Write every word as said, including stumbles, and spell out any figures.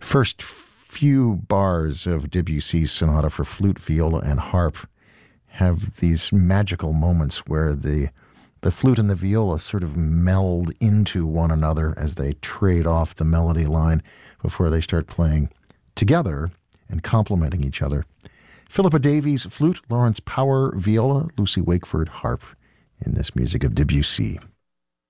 first few bars of Debussy's Sonata for Flute, Viola, and Harp have these magical moments where the the flute and the viola sort of meld into one another as they trade off the melody line before they start playing together and complementing each other. Philippa Davies, flute, Lawrence Power, viola, Lucy Wakeford, harp, in this music of Debussy.